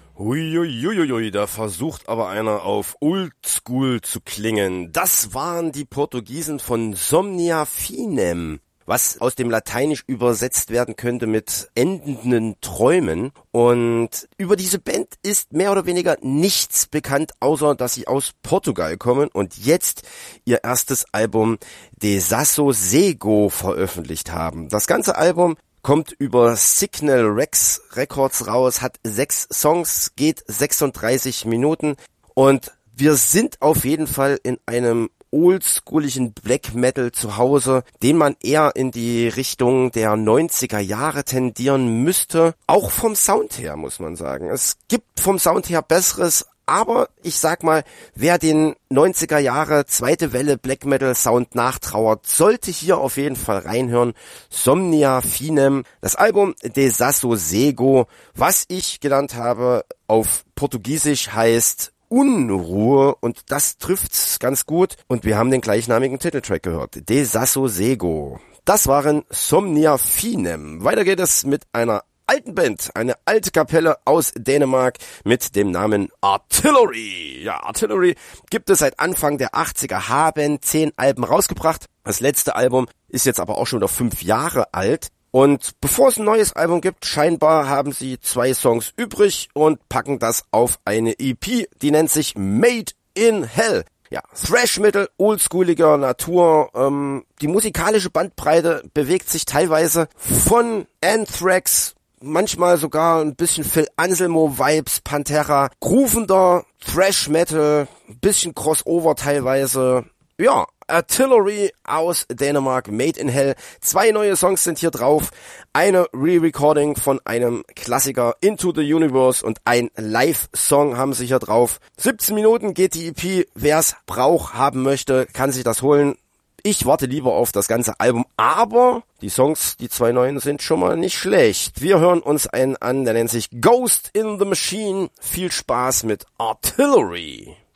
Huiuiuiui, da versucht aber einer auf Oldschool zu klingen. Das waren die Portugiesen von Somnia Finem, was aus dem Lateinisch übersetzt werden könnte mit endenden Träumen. Und über diese Band ist mehr oder weniger nichts bekannt, außer dass sie aus Portugal kommen und jetzt ihr erstes Album Desassossego veröffentlicht haben. Das ganze Album kommt über Signal Records raus, hat 6 Songs, geht 36 Minuten und wir sind auf jeden Fall in einem oldschooligen Black Metal zu Hause, den man eher in die Richtung der 90er Jahre tendieren müsste. Auch vom Sound her, muss man sagen. Es gibt vom Sound her Besseres, aber ich sag mal, wer den 90er Jahre zweite Welle Black Metal Sound nachtrauert, sollte hier auf jeden Fall reinhören. Somnia Finem, das Album Desassossego, was ich gelernt habe, auf Portugiesisch heißt Unruhe und das trifft's ganz gut und wir haben den gleichnamigen Titeltrack gehört. Desassossego. Das waren Somnia Finem. Weiter geht es mit einer alten Band, eine alte Kapelle aus Dänemark mit dem Namen Artillery. Ja, Artillery gibt es seit Anfang der 80er, haben 10 Alben rausgebracht. Das letzte Album ist jetzt aber auch schon noch 5 Jahre alt. Und bevor es ein neues Album gibt, scheinbar haben sie 2 Songs übrig und packen das auf eine EP, die nennt sich Made in Hell. Ja, Thrash Metal, oldschooliger Natur, die musikalische Bandbreite bewegt sich teilweise von Anthrax, manchmal sogar ein bisschen Phil Anselmo-Vibes, Pantera, groovender Thrash Metal, ein bisschen Crossover teilweise. Ja, Artillery aus Dänemark, Made in Hell. 2 neue Songs sind hier drauf. Eine Re-Recording von einem Klassiker Into the Universe und ein Live-Song haben sie hier drauf. 17 Minuten geht die EP. Wer's braucht, haben möchte, kann sich das holen. Ich warte lieber auf das ganze Album, aber die Songs, die 2 neuen, sind schon mal nicht schlecht. Wir hören uns einen an, der nennt sich Ghost in the Machine. Viel Spaß mit Artillery.